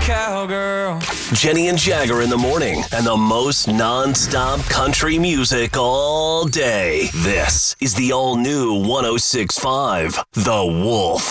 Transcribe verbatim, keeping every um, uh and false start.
cowgirl. Jenny and Jagger in the morning, and the most non-stop country music all day. This is the all-new one oh six point five, The Wolf.